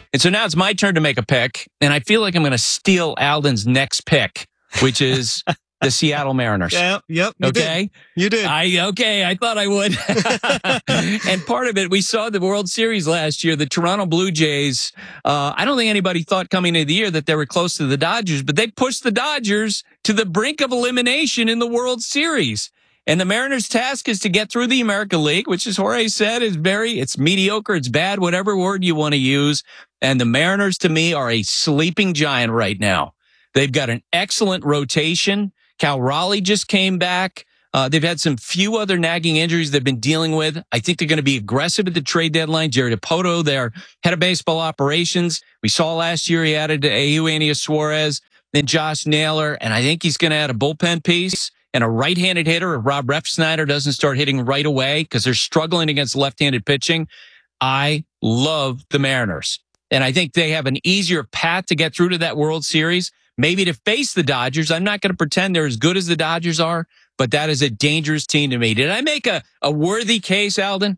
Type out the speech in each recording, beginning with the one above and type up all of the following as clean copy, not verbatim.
And so now it's my turn to make a pick, and I feel like I'm going to steal Alden's next pick, which is the Seattle Mariners. Yep. You did. I thought I would. And part of it, we saw the World Series last year, the Toronto Blue Jays. I don't think anybody thought coming into the year that they were close to the Dodgers, but they pushed the Dodgers to the brink of elimination in the World Series. And the Mariners' task is to get through the American League, which, as Jorge said, it's mediocre, it's bad, whatever word you want to use. And the Mariners, to me, are a sleeping giant right now. They've got an excellent rotation. Cal Raleigh just came back. They've had some few other nagging injuries they've been dealing with. I think they're going to be aggressive at the trade deadline. Jerry Dipoto, their head of baseball operations. We saw last year he added Eugenio Suarez, then Josh Naylor, and I think he's going to add a bullpen piece. And a right-handed hitter, if Rob Refsnyder doesn't start hitting right away because they're struggling against left-handed pitching. I love the Mariners. And I think they have an easier path to get through to that World Series, maybe to face the Dodgers. I'm not going to pretend they're as good as the Dodgers are, but that is a dangerous team to me. Did I make a worthy case, Alden?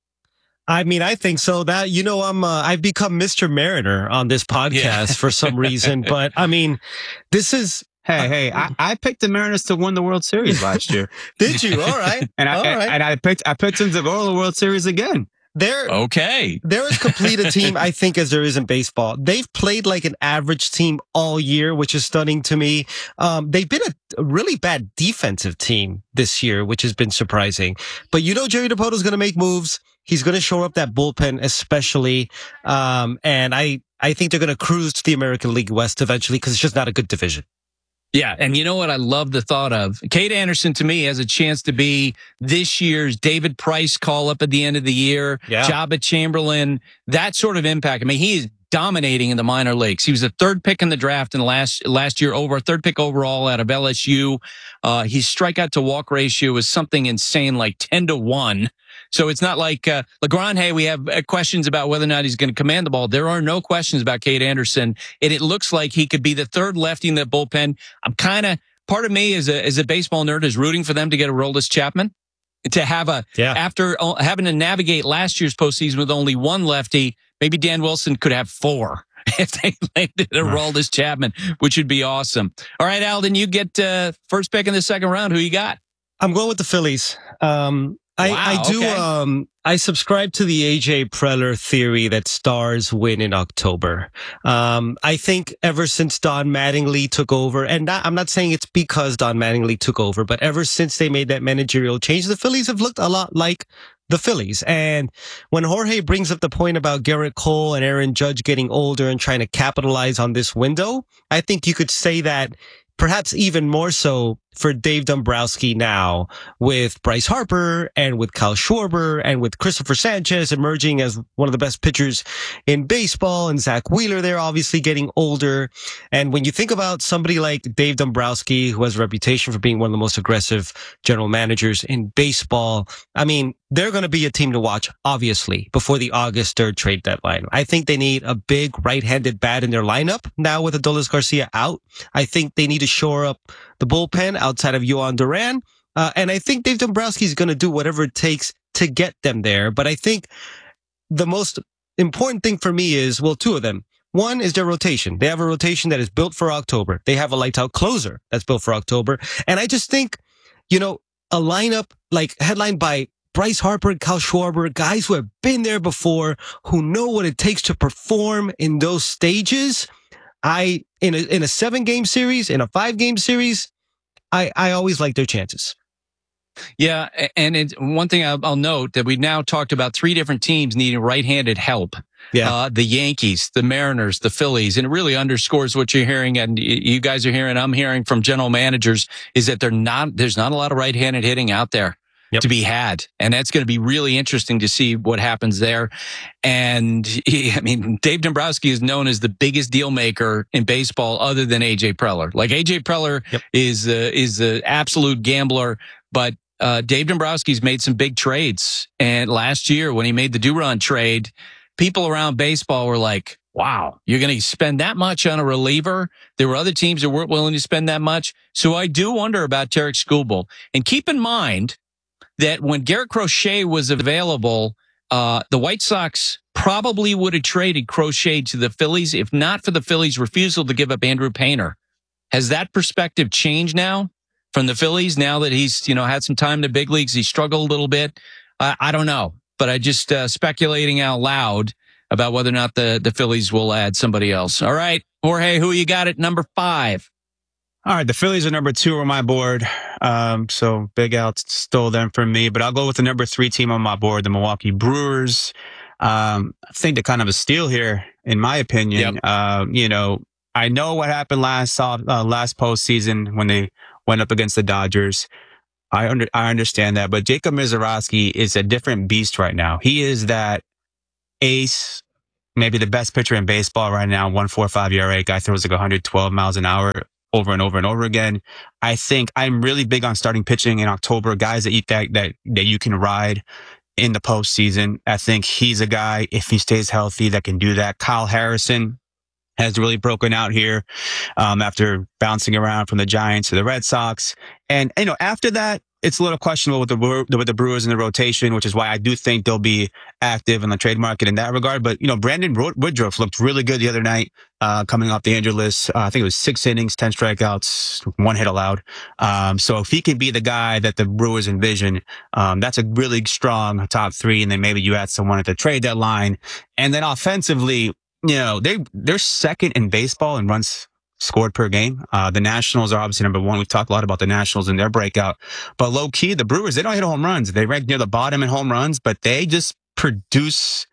I mean, I think so. That, I've become Mr. Mariner on this podcast for some reason. But, I mean, this is... Hey, I picked the Mariners to win the World Series last year. Did you? All right. And I picked them to go to the World Series again. They're as complete a team, I think, as there is in baseball. They've played like an average team all year, which is stunning to me. They've been a really bad defensive team this year, which has been surprising. But Jerry Dipoto is going to make moves. He's going to shore up that bullpen, especially. And I think they're going to cruise to the American League West eventually because it's just not a good division. Yeah, and you know what I love the thought of? Cade Anderson, to me, has a chance to be this year's David Price call-up at the end of the year, Jabba Chamberlain, that sort of impact. I mean, he is dominating in the minor leagues. He was a third pick in the draft in the last year, over a third pick overall out of LSU. His strikeout to walk ratio is something insane, like 10-1. So it's not like LeGrand, hey, we have questions about whether or not he's going to command the ball. There are no questions about Cade Anderson. And it looks like he could be the third lefty in that bullpen. I'm part of me as a baseball nerd is rooting for them to get a Aroldis Chapman. To have after having to navigate last year's postseason with only one lefty, maybe Dan Wilson could have four if they landed a Aroldis Chapman, which would be awesome. All right, Alden, you get first pick in the second round. Who you got? I'm going with the Phillies. I subscribe to the AJ Preller theory that stars win in October. I think ever since Don Mattingly took over, and I'm not saying it's because Don Mattingly took over, but ever since they made that managerial change, the Phillies have looked a lot like the Phillies. And when Jorge brings up the point about Garrett Cole and Aaron Judge getting older and trying to capitalize on this window, I think you could say that perhaps even more so for Dave Dombrowski now, with Bryce Harper and with Kyle Schwarber and with Christopher Sanchez emerging as one of the best pitchers in baseball, and Zach Wheeler there obviously getting older. And when you think about somebody like Dave Dombrowski, who has a reputation for being one of the most aggressive general managers in baseball, I mean, they're going to be a team to watch, obviously, before the August 3rd trade deadline. I think they need a big right-handed bat in their lineup now with Adolis Garcia out. I think they need to shore up the bullpen outside of Yohan Duran. And I think Dave Dombrowski is going to do whatever it takes to get them there. But I think the most important thing for me is, well, two of them. One is their rotation. They have a rotation that is built for October. They have a lights out closer that's built for October. And I just think, a lineup like headlined by Bryce Harper and Kyle Schwarber, guys who have been there before, who know what it takes to perform in those stages. In a 7-game series, in a 5-game series, I always like their chances. Yeah, and one thing I'll note that we've now talked about 3 different teams needing right-handed help. Yeah. The Yankees, the Mariners, the Phillies, and it really underscores what you're hearing, and you guys are hearing, I'm hearing from general managers, is that there's not a lot of right-handed hitting out there. Yep. To be had. And that's going to be really interesting to see what happens there. And Dave Dombrowski is known as the biggest deal maker in baseball other than AJ Preller. Like AJ Preller is the absolute gambler, but Dave Dombrowski's made some big trades. And last year when he made the Duran trade, people around baseball were like, wow, you're going to spend that much on a reliever? There were other teams that weren't willing to spend that much. So I do wonder about Tarek Skubal. And keep in mind that when Garrett Crochet was available, the White Sox probably would have traded Crochet to the Phillies if not for the Phillies' refusal to give up Andrew Painter. Has that perspective changed now from the Phillies now that he's, had some time in the big leagues? He struggled a little bit. I don't know, but I just speculating out loud about whether or not the Phillies will add somebody else. All right, Jorge, who you got at number 5? All right, the Phillies are number 2 on my board. So Big Al stole them from me, but I'll go with the number 3 team on my board, the Milwaukee Brewers. I think they're kind of a steal here, in my opinion. Yep. I know what happened last postseason when they went up against the Dodgers. I understand that, but Jacob Misiorowski is a different beast right now. He is that ace, maybe the best pitcher in baseball right now. 1.45 ERA, guy throws like 112 miles an hour over and over and over again. I think I'm really big on starting pitching in October, guys that you can ride in the postseason. I think he's a guy, if he stays healthy, that can do that. Kyle Harrison has really broken out here after bouncing around from the Giants to the Red Sox. And, after that, it's a little questionable with the Brewers in the rotation, which is why I do think they'll be active in the trade market in that regard. But, Brandon Woodruff looked really good the other night, coming off the injured list. I think it was 6 innings, 10 strikeouts, 1 hit allowed. So if he can be the guy that the Brewers envision, that's a really strong top 3. And then maybe you add someone at the trade deadline. And then offensively, they're second in baseball in runs scored per game. The Nationals are obviously number 1. We've talked a lot about the Nationals and their breakout, but low key, the Brewers, they don't hit home runs. They rank near the bottom in home runs, but they just produce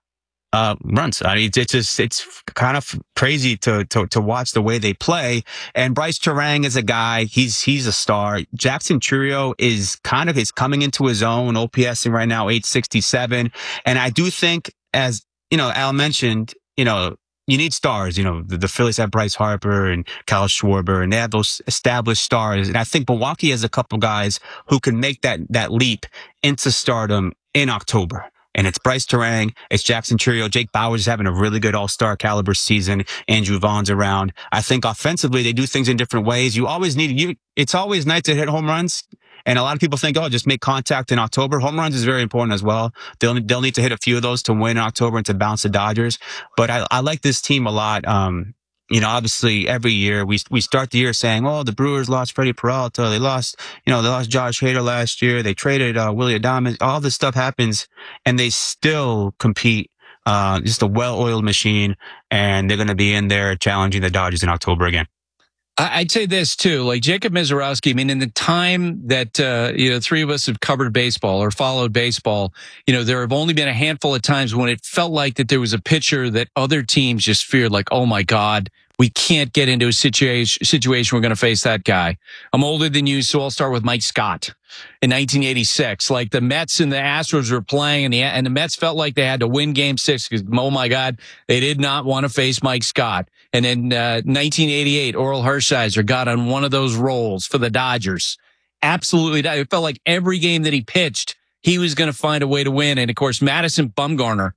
runs. I mean, it's kind of crazy to watch the way they play. And Bryce Terang is a guy, he's a star. Jackson Chourio is coming into his own, OPSing right now, 867. And I do think, as, Al mentioned, you need stars. The Phillies have Bryce Harper and Kyle Schwarber, and they have those established stars. And I think Milwaukee has a couple guys who can make that leap into stardom in October. And it's Bryce Terang, it's Jackson Chourio, Jake Bauers is having a really good all-star caliber season. Andrew Vaughn's around. I think offensively, they do things in different ways. It's always nice to hit home runs. And a lot of people think, just make contact in October. Home runs is very important as well. They'll need to hit a few of those to win in October and to bounce the Dodgers. But I like this team a lot. Obviously every year we start the year saying, the Brewers lost Freddie Peralta. They lost Josh Hader last year. They traded Willy Adames. All this stuff happens and they still compete. Just a well-oiled machine, and they're going to be in there challenging the Dodgers in October again. I'd say this too, like Jacob Misiorowski. I mean, in the time that, 3 of us have covered baseball or followed baseball, there have only been a handful of times when it felt like that there was a pitcher that other teams just feared, like, oh my God, we can't get into a situation we're going to face that guy. I'm older than you, so I'll start with Mike Scott in 1986. Like the Mets and the Astros were playing, and the Mets felt like they had to win Game 6 because, oh my God, they did not want to face Mike Scott. And then 1988, Orel Hershiser got on one of those rolls for the Dodgers. Absolutely. It felt like every game that he pitched, he was going to find a way to win. And of course, Madison Bumgarner,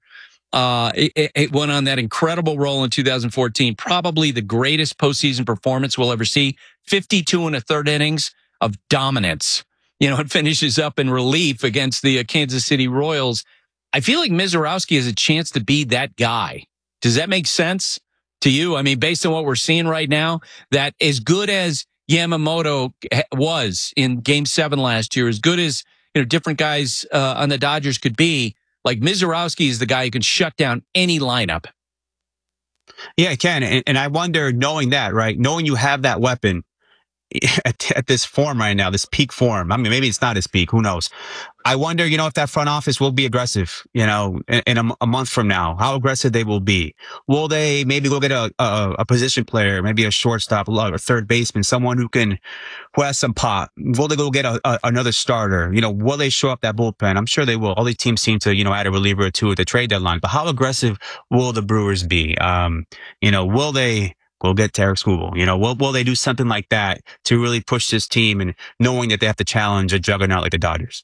it went on that incredible roll in 2014. Probably the greatest postseason performance we'll ever see. 52 1/3 innings of dominance. It finishes up in relief against the Kansas City Royals. I feel like Misiorowski has a chance to be that guy. Does that make sense to you? I mean, based on what we're seeing right now, that as good as Yamamoto was in Game 7 last year, as good as different guys on the Dodgers could be, like Misiorowski is the guy who can shut down any lineup. Yeah, it can. And I wonder, knowing that, right, knowing you have that weapon at this form right now, this peak form. I mean, maybe it's not his peak. Who knows? I wonder, if that front office will be aggressive, in a month from now, how aggressive they will be. Will they maybe go get a position player, maybe a shortstop, a third baseman, someone who has some pop? Will they go get another starter? Will they show up that bullpen? I'm sure they will. All these teams seem to, add a reliever or two at the trade deadline. But how aggressive will the Brewers be? Will they go get Tarik Skubal? Will they do something like that to really push this team, and knowing that they have to challenge a juggernaut like the Dodgers?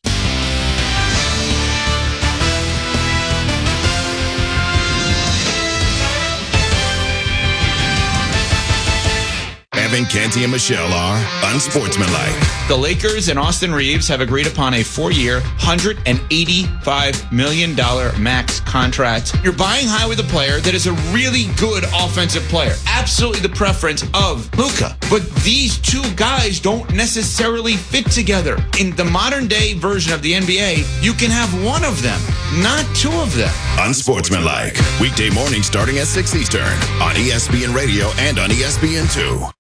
Kevin, Canty, and Michelle are unsportsmanlike. The Lakers and Austin Reeves have agreed upon a 4-year, $185 million max contract. You're buying high with a player that is a really good offensive player. Absolutely the preference of Luka. But these two guys don't necessarily fit together. In the modern day version of the NBA, you can have one of them, not two of them. Unsportsmanlike. Weekday morning starting at 6 Eastern on ESPN Radio and on ESPN2.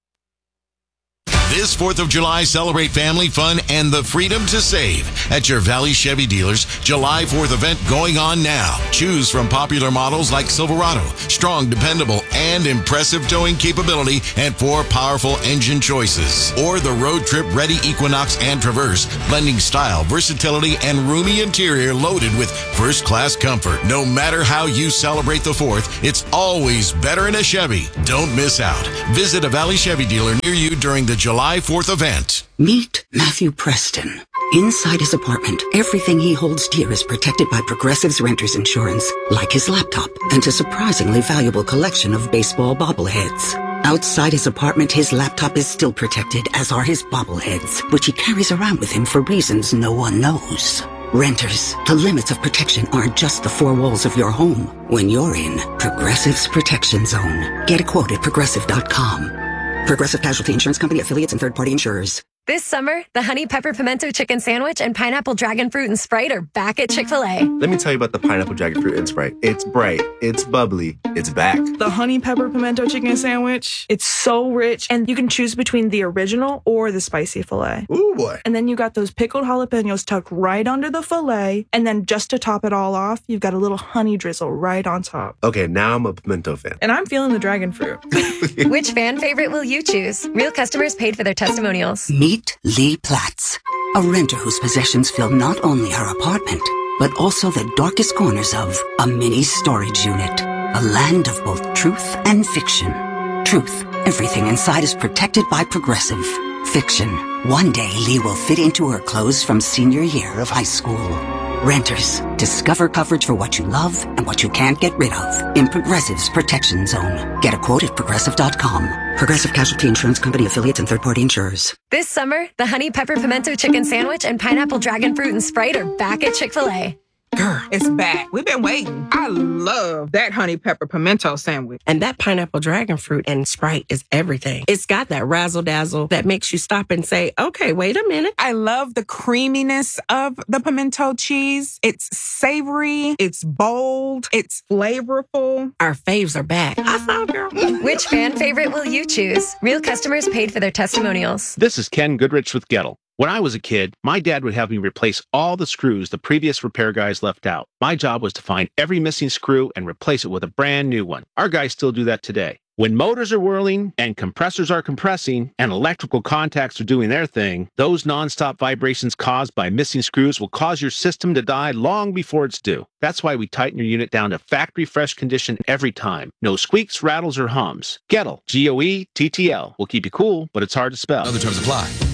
This 4th of July, celebrate family fun and the freedom to save at your Valley Chevy dealers. July 4th event going on now. Choose from popular models like Silverado, strong, dependable, and impressive towing capability, and 4 powerful engine choices. Or the road trip ready Equinox and Traverse, blending style, versatility, and roomy interior loaded with first-class comfort. No matter how you celebrate the 4th, it's always better in a Chevy. Don't miss out. Visit a Valley Chevy dealer near you during the July 4th event. Meet Matthew Preston. Inside his apartment, everything he holds dear is protected by Progressive's Renters Insurance, like his laptop and a surprisingly valuable collection of baseball bobbleheads. Outside his apartment, his laptop is still protected, as are his bobbleheads, which he carries around with him for reasons no one knows. Renters, the limits of protection aren't just the 4 walls of your home. When you're in Progressive's Protection Zone, get a quote at Progressive.com. Progressive Casualty Insurance Company, affiliates, and third-party insurers. This summer, the Honey Pepper Pimento Chicken Sandwich and Pineapple Dragon Fruit and Sprite are back at Chick-fil-A. Let me tell you about the Pineapple Dragon Fruit and Sprite. It's bright, it's bubbly, it's back. The Honey Pepper Pimento Chicken Sandwich, it's so rich, and you can choose between the original or the spicy filet. Ooh, boy. And then you got those pickled jalapenos tucked right under the filet, and then just to top it all off, you've got a little honey drizzle right on top. Okay, now I'm a pimento fan. And I'm feeling the dragon fruit. Which fan favorite will you choose? Real customers paid for their testimonials. Meet Lee Platts, a renter whose possessions fill not only her apartment, but also the darkest corners of a mini storage unit. A land of both truth and fiction. Truth, everything inside is protected by Progressive. Fiction, one day Lee will fit into her clothes from senior year of high school. Renters, discover coverage for what you love and what you can't get rid of in Progressive's Protection Zone. Get a quote at Progressive.com. Progressive Casualty Insurance Company, affiliates, and third-party insurers. This summer, the Honey Pepper Pimento Chicken Sandwich and Pineapple Dragon Fruit and Sprite are back at Chick-fil-A. Girl, it's back. We've been waiting. I love that honey pepper pimento sandwich. And that pineapple dragon fruit and Sprite is everything. It's got that razzle dazzle that makes you stop and say, okay, wait a minute. I love the creaminess of the pimento cheese. It's savory. It's bold. It's flavorful. Our faves are back. I saw, girl. Which fan favorite will you choose? Real customers paid for their testimonials. This is Ken Goodrich with Gettle. When I was a kid, my dad would have me replace all the screws the previous repair guys left out. My job was to find every missing screw and replace it with a brand new one. Our guys still do that today. When motors are whirling and compressors are compressing and electrical contacts are doing their thing, those nonstop vibrations caused by missing screws will cause your system to die long before it's due. That's why we tighten your unit down to factory fresh condition every time. No squeaks, rattles, or hums. Gettle, Goettl, will keep you cool, but it's hard to spell. Other terms apply.